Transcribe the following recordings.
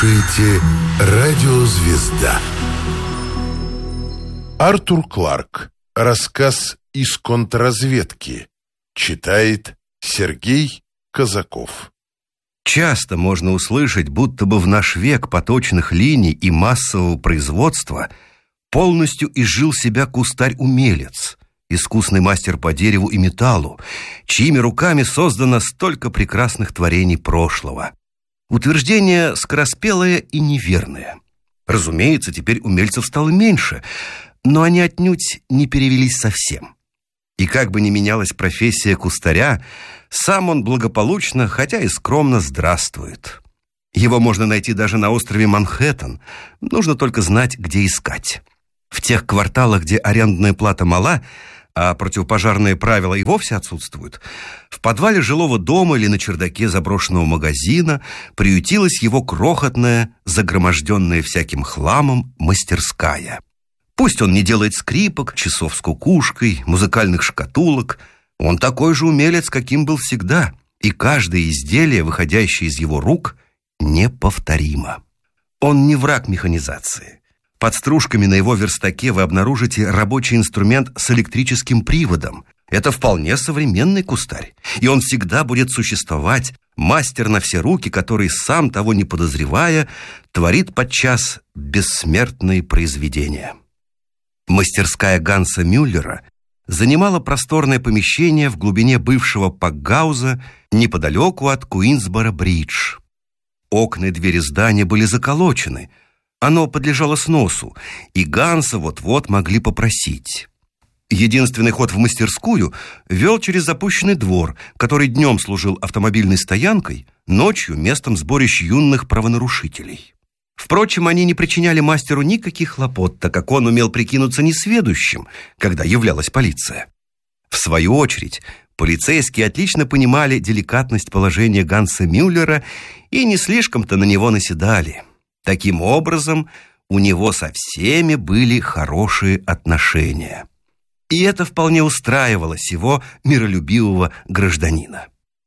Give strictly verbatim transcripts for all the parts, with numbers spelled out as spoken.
слушаете «Радиозвезда». Артур Кларк. Рассказ из контрразведки. Читает Сергей Казаков. Часто можно услышать, будто бы в наш век поточных линий и массового производства полностью изжил себя кустарь-умелец, искусный мастер по дереву и металлу, чьими руками создано столько прекрасных творений прошлого. Утверждение скороспелое и неверное. Разумеется, теперь умельцев стало меньше, но они отнюдь не перевелись совсем. И как бы ни менялась профессия кустаря, сам он благополучно, хотя и скромно, здравствует. Его можно найти даже на острове Манхэттен, нужно только знать, где искать. В тех кварталах, где арендная плата мала, а противопожарные правила и вовсе отсутствуют, в подвале жилого дома или на чердаке заброшенного магазина приютилась его крохотная, загроможденная всяким хламом мастерская. Пусть он не делает скрипок, часов с кукушкой, музыкальных шкатулок, он такой же умелец, каким был всегда, и каждое изделие, выходящее из его рук, неповторимо. Он не враг механизации. Под стружками на его верстаке вы обнаружите рабочий инструмент с электрическим приводом. Это вполне современный кустарь, и он всегда будет существовать, мастер на все руки, который, сам того не подозревая, творит подчас бессмертные произведения. Мастерская Ганса Мюллера занимала просторное помещение в глубине бывшего пакгауза неподалеку от Куинсборо-бридж. Окна и двери здания были заколочены, оно подлежало сносу, и Ганса вот-вот могли попросить. Единственный ход в мастерскую вел через запущенный двор, который днем служил автомобильной стоянкой, ночью местом сборищ юных правонарушителей. Впрочем, они не причиняли мастеру никаких хлопот, так как он умел прикинуться несведущим, когда являлась полиция. В свою очередь, полицейские отлично понимали деликатность положения Ганса Мюллера и не слишком-то на него наседали. Таким образом, у него со всеми были хорошие отношения. И это вполне устраивало сего миролюбивого гражданина.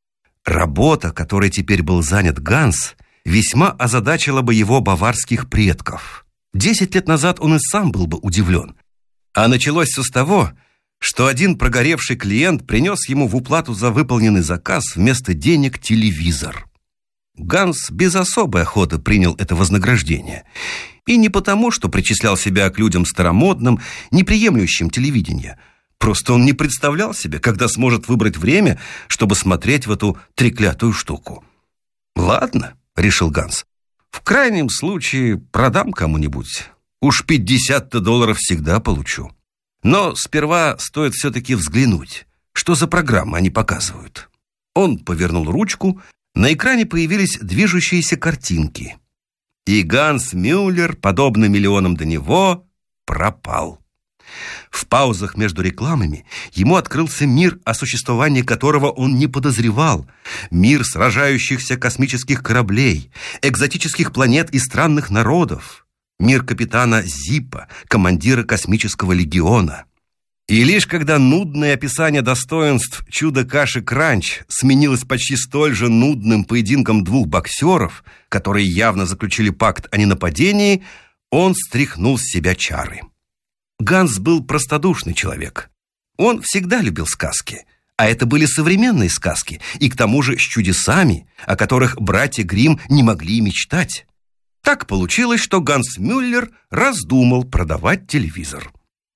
Работа, которой теперь был занят Ганс, весьма озадачила бы его баварских предков. Десять лет назад он и сам был бы удивлен. А началось все с того, что один прогоревший клиент принес ему в уплату за выполненный заказ вместо денег телевизор. Ганс без особой охоты принял это вознаграждение. И не потому, что причислял себя к людям старомодным, не приемлющим телевидение. Просто он не представлял себе, когда сможет выбрать время, чтобы смотреть в эту треклятую штуку. «Ладно», — решил Ганс, — «в крайнем случае продам кому-нибудь. Уж пятьдесят долларов всегда получу. Но сперва стоит все-таки взглянуть, что за программы они показывают». Он повернул ручку. На экране появились движущиеся картинки. И Ганс Мюллер, подобно миллионам до него, пропал. В паузах между рекламами ему открылся мир, о существовании которого он не подозревал. Мир сражающихся космических кораблей, экзотических планет и странных народов. Мир капитана Зиппа, командира космического легиона. И лишь когда нудное описание достоинств чудо-каши «Кранч» сменилось почти столь же нудным поединком двух боксеров, которые явно заключили пакт о ненападении, он стряхнул с себя чары. Ганс был простодушный человек. Он всегда любил сказки, а это были современные сказки, и к тому же с чудесами, о которых братья Гримм не могли и мечтать. Так получилось, что Ганс Мюллер раздумал продавать телевизор.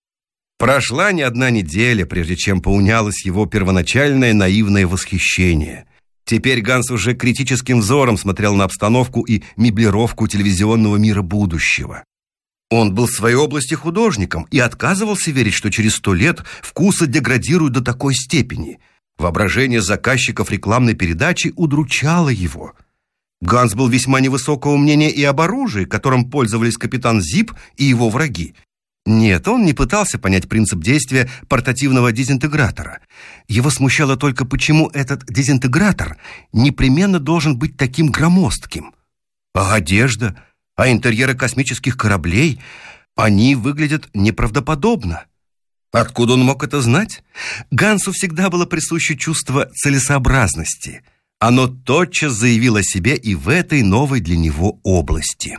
Прошла не одна неделя, прежде чем поунялось его первоначальное наивное восхищение. Теперь Ганс уже критическим взором смотрел на обстановку и меблировку телевизионного мира будущего. Он был в своей области художником и отказывался верить, что через сто лет вкусы деградируют до такой степени. Воображение заказчиков рекламной передачи удручало его. Ганс был весьма невысокого мнения и об оружии, которым пользовались капитан Зипп и его враги. Нет, он не пытался понять принцип действия портативного дезинтегратора. Его смущало только, почему этот дезинтегратор непременно должен быть таким громоздким. А одежда, а интерьеры космических кораблей, они выглядят неправдоподобно. Откуда он мог это знать? Гансу всегда было присуще чувство целесообразности. Оно тотчас заявило о себе и в этой новой для него области.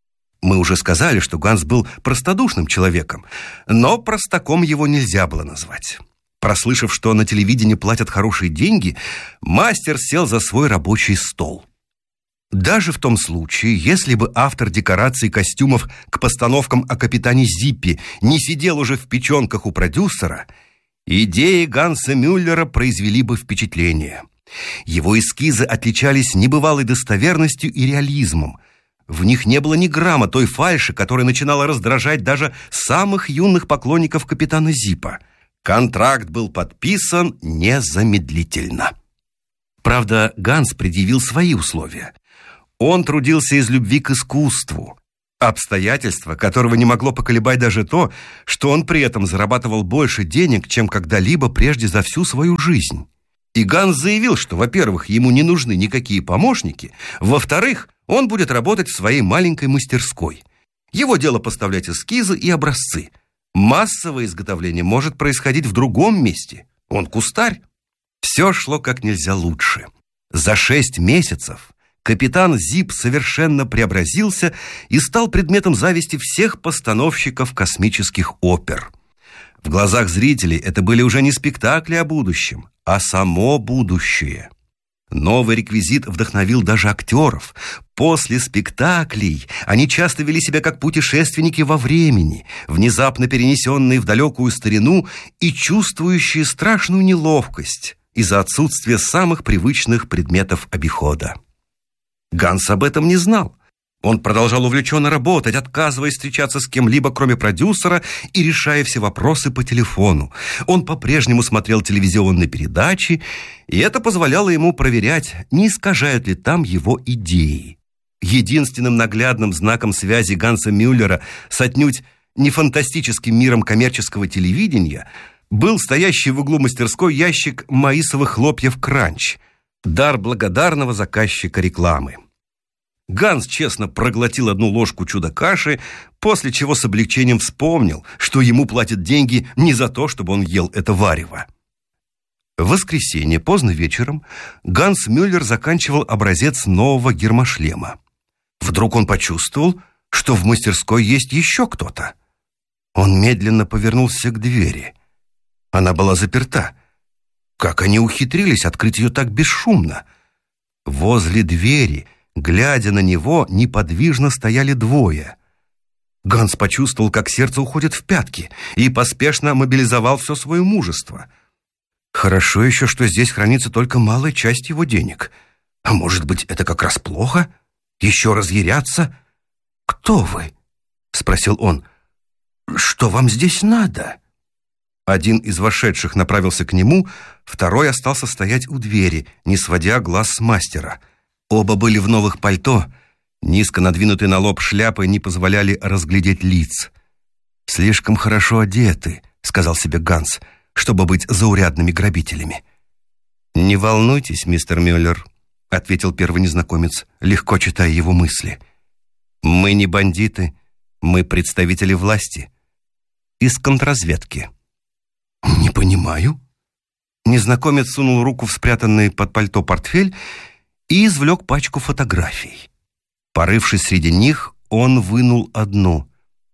Мы уже сказали, что Ганс был простодушным человеком, но простаком его нельзя было назвать. Прослышав, что на телевидении платят хорошие деньги, мастер сел за свой рабочий стол. Даже в том случае, если бы автор декораций костюмов к постановкам о капитане Зиппе не сидел уже в печенках у продюсера, идеи Ганса Мюллера произвели бы впечатление. Его эскизы отличались небывалой достоверностью и реализмом. В них не было ни грамма той фальши, которая начинала раздражать даже самых юных поклонников капитана Зиппа. Контракт был подписан незамедлительно. Правда, Ганс предъявил свои условия. Он трудился из любви к искусству, обстоятельство, которого не могло поколебать даже то, что он при этом зарабатывал больше денег, чем когда-либо прежде за всю свою жизнь. И Ганс заявил, что, во-первых, ему не нужны никакие помощники, во-вторых, он будет работать в своей маленькой мастерской. Его дело поставлять эскизы и образцы. Массовое изготовление может происходить в другом месте. Он кустарь. Все шло как нельзя лучше. За шесть месяцев капитан Зипп совершенно преобразился и стал предметом зависти всех постановщиков космических опер. В глазах зрителей это были уже не спектакли о будущем, а само будущее. Новый реквизит вдохновил даже актеров. После спектаклей они часто вели себя как путешественники во времени, внезапно перенесенные в далекую старину и чувствующие страшную неловкость из-за отсутствия самых привычных предметов обихода. Ганс об этом не знал. Он продолжал увлеченно работать, отказываясь встречаться с кем-либо, кроме продюсера, и решая все вопросы по телефону. Он по-прежнему смотрел телевизионные передачи, и это позволяло ему проверять, не искажают ли там его идеи. Единственным наглядным знаком связи Ганса Мюллера с отнюдь не фантастическим миром коммерческого телевидения был стоящий в углу мастерской ящик маисовых хлопьев «Кранч», дар благодарного заказчика рекламы. Ганс честно проглотил одну ложку чудо-каши, после чего с облегчением вспомнил, что ему платят деньги не за то, чтобы он ел это варево. В воскресенье поздно вечером Ганс Мюллер заканчивал образец нового гермошлема. Вдруг он почувствовал, что в мастерской есть еще кто-то. Он медленно повернулся к двери. Она была заперта. Как они ухитрились открыть ее так бесшумно? Возле двери, глядя на него, неподвижно стояли двое. Ганс почувствовал, как сердце уходит в пятки, и поспешно мобилизовал все свое мужество. Хорошо еще, что здесь хранится только малая часть его денег. А может быть, это как раз плохо? Еще разъяряться? «Кто вы?» — спросил он. «Что вам здесь надо?» Один из вошедших направился к нему, второй остался стоять у двери, не сводя глаз с мастера. Оба были в новых пальто, низко надвинутые на лоб шляпы не позволяли разглядеть лиц. «Слишком хорошо одеты», — сказал себе Ганс, «чтобы быть заурядными грабителями». «Не волнуйтесь, мистер Мюллер», — ответил первый незнакомец, легко читая его мысли. «Мы не бандиты, мы представители власти. Из контрразведки». «Не понимаю». Незнакомец сунул руку в спрятанный под пальто портфель и извлек пачку фотографий. Порывшись среди них, он вынул одну.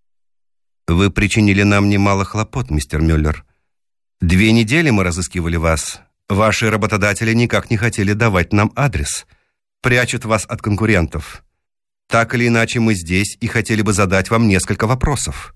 «Вы причинили нам немало хлопот, мистер Мюллер. Две недели мы разыскивали вас. Ваши работодатели никак не хотели давать нам адрес. Прячут вас от конкурентов. Так или иначе, мы здесь и хотели бы задать вам несколько вопросов».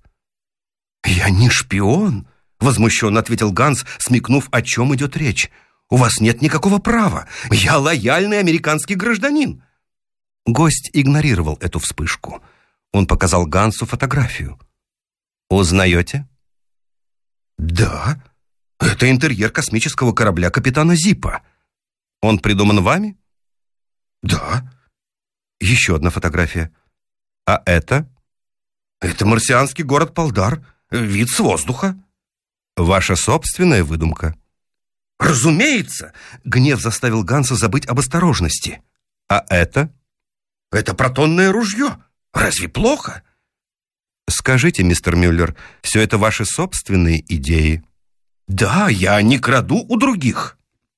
«Я не шпион», — возмущенно ответил Ганс, смекнув, о чем идет речь. «У вас нет никакого права. Я лояльный американский гражданин». Гость игнорировал эту вспышку. Он показал Гансу фотографию. «Узнаете?» «Да, это интерьер космического корабля капитана Зиппа». «Он придуман вами?» «Да». Еще одна фотография. «А это?» «Это марсианский город Полдар. Вид с воздуха». «Ваша собственная выдумка?» «Разумеется!» Гнев заставил Ганса забыть об осторожности. «А это?» «Это протонное ружье. Разве плохо?» «Скажите, мистер Мюллер, все это ваши собственные идеи?» «Да, я не краду у других».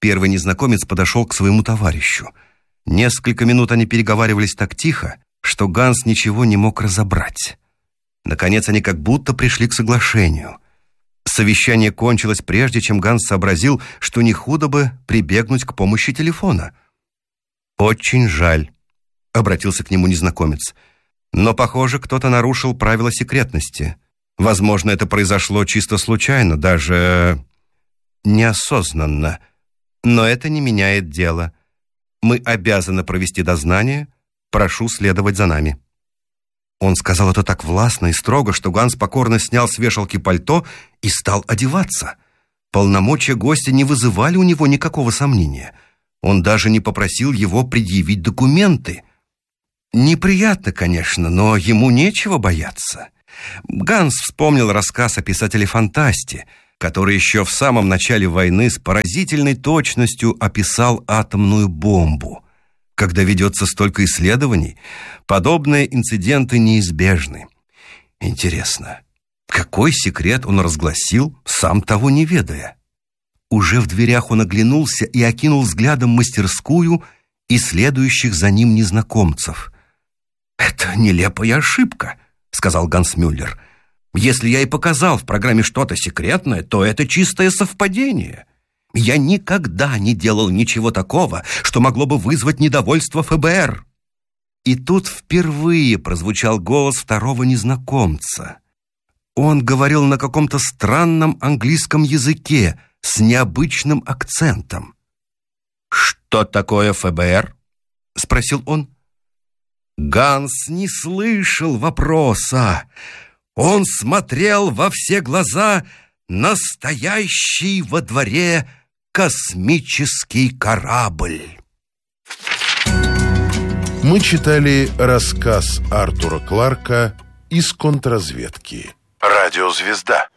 Первый незнакомец подошел к своему товарищу. Несколько минут они переговаривались так тихо, что Ганс ничего не мог разобрать. Наконец они как будто пришли к соглашению. Совещание кончилось прежде, чем Ганс сообразил, что не худо бы прибегнуть к помощи телефона. «Очень жаль», — обратился к нему незнакомец. «Но, похоже, кто-то нарушил правила секретности. Возможно, это произошло чисто случайно, даже неосознанно. Но это не меняет дело. Мы обязаны провести дознание. Прошу следовать за нами». Он сказал это так властно и строго, что Ганс покорно снял с вешалки пальто и стал одеваться. Полномочия гостя не вызывали у него никакого сомнения. Он даже не попросил его предъявить документы. Неприятно, конечно, но ему нечего бояться. Ганс вспомнил рассказ о писателе-фантасте, который еще в самом начале войны с поразительной точностью описал атомную бомбу. Когда ведется столько исследований, подобные инциденты неизбежны. Интересно, какой секрет он разгласил, сам того не ведая? Уже в дверях он оглянулся и окинул взглядом мастерскую и следующих за ним незнакомцев. «Это нелепая ошибка», — сказал Ганс Мюллер. «Если я и показал в программе что-то секретное, то это чистое совпадение. Я никогда не делал ничего такого, что могло бы вызвать недовольство эф бэ эр». И тут впервые прозвучал голос второго незнакомца. Он говорил на каком-то странном английском языке с необычным акцентом. «Что такое эф бэ эр?» — спросил он. Ганс не слышал вопроса. Он смотрел во все глаза на стоящий во дворе космический корабль. Мы читали рассказ Артура Кларка «Из контрразведки». Радиозвезда.